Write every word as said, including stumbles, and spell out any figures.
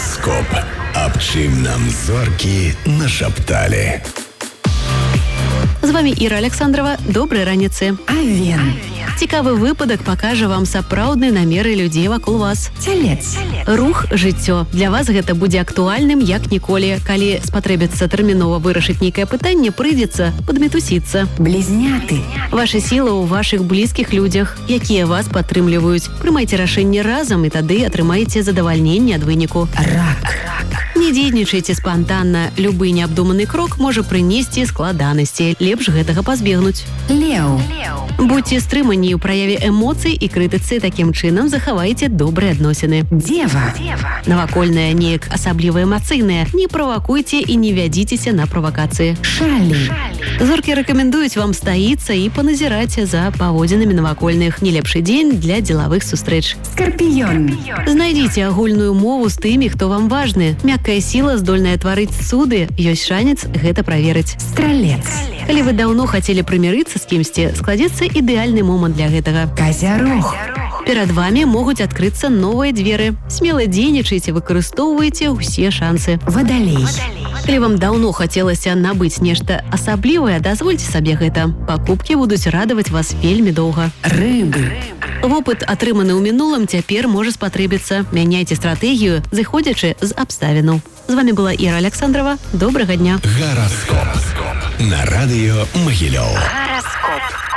Гараскоп. Аб чым нам зоркі нашапталі. З вами Іра Александрова. Добрай раніцы. Авен. Цікавы выпадак пакажа вам сапраўдныя намеры людзей вакол вас. Цялец. Рух, жыццё. Для вас гэта будзе актуальным як ніколі. Калі спатрэбіцца тэрмінова вырашыць нейкае пытанне, прыйдзецца падмітусіцца. Блізняты. Ваша сіла ў вашых блізкіх людзях, якія вас падтрымліваюць. Прымайце рашэнне разам і тады атрымаеце задавальненне ад выніку. Рак. Не дзейнічайце спантанна. Любы неабдуманы крок можа прынесці складанасці. Лепш гэтага пазбегнуць. Леў. Будьце стрымані ў праяве эмоцый і крытыцы, такім чынам захавайце добрыя адносіны. Дева. Навакольнае неяк асабліва эмацыйнае. Не правакуйце і не вядзіцеся на правакацыі. Шалі. Зоркі рэкамендуюць вам стаіцца і паназіраць за паводзінамі навакольных. Не лепшы дзень для дзелавых сустрэч. Скарпіён. Знайдзіце агульную мову з тымі, хто вам важны. Мяккая сіла, здольная тварыць цуды, ёсць шанец гэта праверыць. Стралец. Калі вы даўно хацелі прымірыцца з кімсьці, складзецца ідэальны момант для гэтага. Казярог. Перад вамі могуць адкрыцца новыя дзверы. Смела дзейнічайце, выкарыстоўвайце ўсе шансы. Вадалей. Калі вам даўно хацелася набыць нешта асаблівае, дазвольце сабе гэта. Пакупкі будуць радаваць вас вельмі доўга. Рыбы. Вопыт, атрыманы ў мінулым, цяпер можа спатрэбіцца. Мяняйце стратэгію, зыходзячы з абставінаў. З вами была Іра Александрова. Добрага дня. Гараскоп. На радыё Магілёў. Гараскоп.